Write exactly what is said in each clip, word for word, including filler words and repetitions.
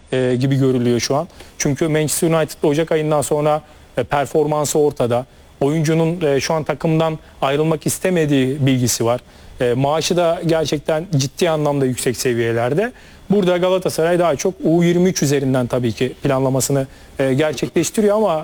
e, gibi görülüyor şu an. Çünkü Manchester United'da Ocak ayından sonra e, performansı ortada. Oyuncunun e, şu an takımdan ayrılmak istemediği bilgisi var. E, maaşı da gerçekten ciddi anlamda yüksek seviyelerde. Burada Galatasaray daha çok U yirmi üç üzerinden tabii ki planlamasını e, gerçekleştiriyor ama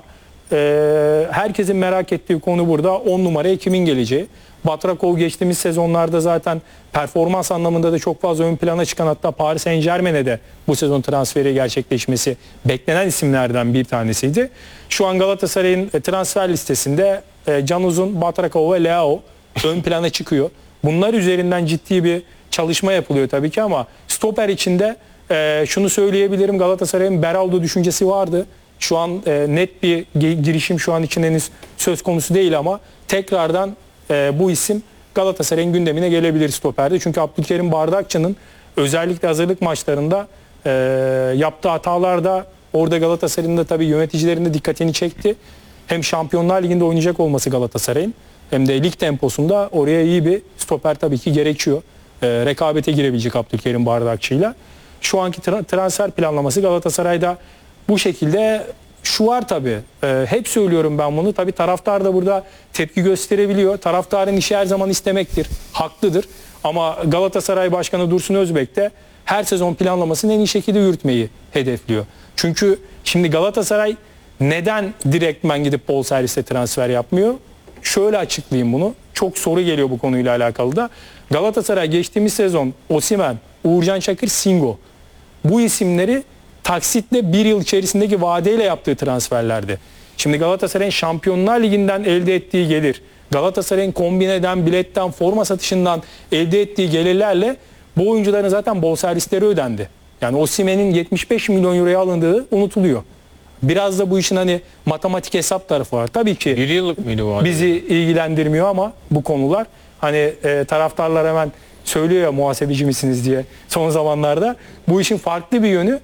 e, herkesin merak ettiği konu burada on numaraya kimin geleceği. Batrakov geçtiğimiz sezonlarda zaten performans anlamında da çok fazla ön plana çıkan, hatta Paris Saint-Germain'e de bu sezon transferi gerçekleşmesi beklenen isimlerden bir tanesiydi. Şu an Galatasaray'ın transfer listesinde e, Can Uzun, Batrakov ve Leao ön plana çıkıyor. Bunlar üzerinden ciddi bir çalışma yapılıyor tabii ki ama stoper içinde e, şunu söyleyebilirim, Galatasaray'ın Beraldo düşüncesi vardı. Şu an e, net bir girişim şu an için henüz söz konusu değil ama tekrardan e, bu isim Galatasaray'ın gündemine gelebilir stoperde. Çünkü Abdülkerim Bardakçı'nın özellikle hazırlık maçlarında e, yaptığı hatalar da orada Galatasaray'ın da tabii yöneticilerin de dikkatini çekti. Hem Şampiyonlar Ligi'nde oynayacak olması Galatasaray'ın hem de lig temposunda oraya iyi bir stoper tabii ki gerekiyor. E, rekabete girebilecek Abdülkerim Bardakçı'yla. Şu anki tra transfer planlaması Galatasaray'da bu şekilde. Şu var tabii, e, hep söylüyorum ben bunu, tabii taraftar da burada tepki gösterebiliyor. Taraftarın işi her zaman istemektir, haklıdır. Ama Galatasaray Başkanı Dursun Özbek de her sezon planlamasını en iyi şekilde yürütmeyi hedefliyor. Çünkü şimdi Galatasaray neden direktmen gidip bonservisle transfer yapmıyor? Şöyle açıklayayım bunu. Çok soru geliyor bu konuyla alakalı da. Galatasaray geçtiğimiz sezon Osimhen, Uğurcan Çakır, Singo, bu isimleri taksitle bir yıl içerisindeki vadeyle yaptığı transferlerdi. Şimdi Galatasaray'ın Şampiyonlar Ligi'nden elde ettiği gelir, Galatasaray'ın kombineden, biletten, forma satışından elde ettiği gelirlerle bu oyuncuların zaten bonservisleri ödendi. Yani Osimhen'in yetmiş beş milyon euroya alındığı unutuluyor. Biraz da bu işin hani matematik hesap tarafı var. Tabii ki bir yıllık mıydı bu? Bizi ilgilendirmiyor ama bu konular hani e, taraftarlar hemen söylüyor ya muhasebeci misiniz diye son zamanlarda. Bu işin farklı bir yönü.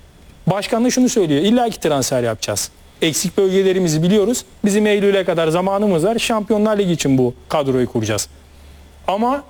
Başkan da şunu söylüyor. İlla ki transfer yapacağız. Eksik bölgelerimizi biliyoruz. Bizim Eylül'e kadar zamanımız var. Şampiyonlar Ligi için bu kadroyu kuracağız. Ama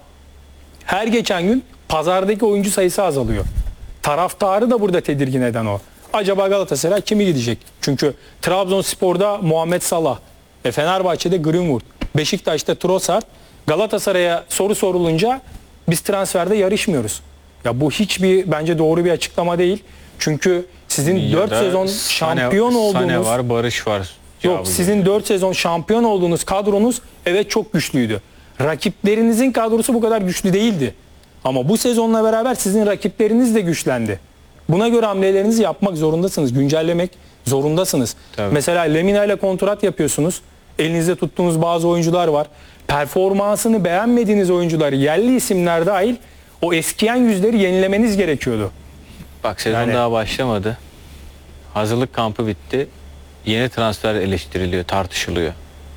her geçen gün pazardaki oyuncu sayısı azalıyor. Taraftarı da burada tedirgin eden o. Acaba Galatasaray kimi gidecek? Çünkü Trabzonspor'da Muhammed Salah, e Fenerbahçe'de Greenwood, Beşiktaş'ta Trossard. Galatasaray'a soru sorulunca biz transferde yarışmıyoruz. Ya bu hiçbir bence doğru bir açıklama değil. Çünkü sizin Ya dört sezon şampiyon Sane, olduğunuz... Sane var, Barış var. Yok, sizin dört sezon şampiyon olduğunuz kadronuz evet çok güçlüydü. Rakiplerinizin kadrosu bu kadar güçlü değildi. Ama bu sezonla beraber sizin rakipleriniz de güçlendi. Buna göre hamlelerinizi yapmak zorundasınız. Güncellemek zorundasınız. Tabii. Mesela Lemina ile kontrat yapıyorsunuz. Elinizde tuttuğunuz bazı oyuncular var. Performansını beğenmediğiniz oyuncular, yerli isimler dahil o eskiyen yüzleri yenilemeniz gerekiyordu. Bak sezon Yani- daha başlamadı. Hazırlık kampı bitti. Yeni transfer eleştiriliyor, tartışılıyor.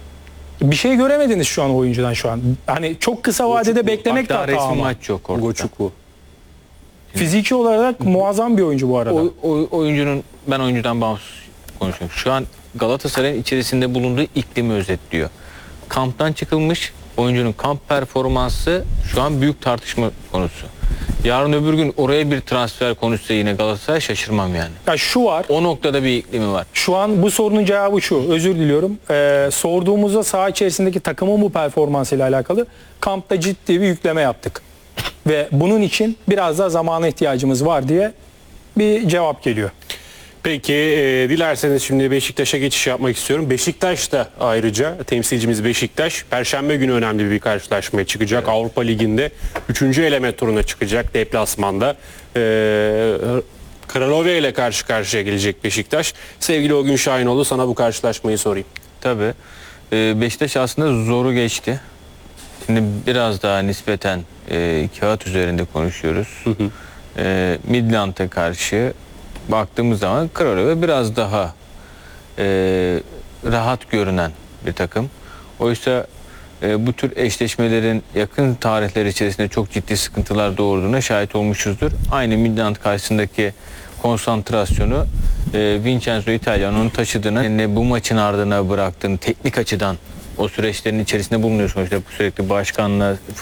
Bir şey göremediniz şu an oyuncudan şu an. Hani çok kısa vadede beklemek de Hatta hata resmi ama. maç yok ortada. Goçukwu. Fiziki olarak muazzam bir oyuncu bu arada. O, o, oyuncunun, ben oyuncudan bağımsız konuşuyorum. Şu an Galatasaray'ın içerisinde bulunduğu iklimi özetliyor. Kamptan çıkılmış, oyuncunun kamp performansı şu an büyük tartışma konusu. Yarın öbür gün oraya bir transfer konuşsa yine Galatasaray şaşırmam yani. Ya şu var. O noktada bir iklimi var. Şu an bu sorunun cevabı şu. Özür diliyorum. Ee, sorduğumuzda saha içerisindeki takımın bu performansıyla alakalı kampta ciddi bir yükleme yaptık. Ve bunun için biraz daha zamana ihtiyacımız var diye bir cevap geliyor. Peki e, dilerseniz şimdi Beşiktaş'a geçiş yapmak istiyorum. Beşiktaş da ayrıca temsilcimiz Beşiktaş Perşembe günü önemli bir karşılaşmaya çıkacak. Evet. Avrupa Ligi'nde üçüncü eleme turuna çıkacak deplasmanda. E, Kralove ile karşı karşıya gelecek Beşiktaş. Sevgili Ogün Şahinoğlu, sana bu karşılaşmayı sorayım. Tabii. Ee, Beşiktaş aslında zoru geçti. Şimdi biraz daha nispeten e, kağıt üzerinde konuşuyoruz. Hı hı. E, Midland'a karşı baktığımız zaman Kralove biraz daha e, rahat görünen bir takım. Oysa e, bu tür eşleşmelerin yakın tarihler içerisinde çok ciddi sıkıntılar doğurduğuna şahit olmuşuzdur. Aynı Midland karşısındaki konsantrasyonu e, Vincenzo Italiano'nun taşıdığını, ne bu maçın ardına bıraktığını teknik açıdan o süreçlerin içerisinde bulunuyorsunuz. İşte sürekli başkanla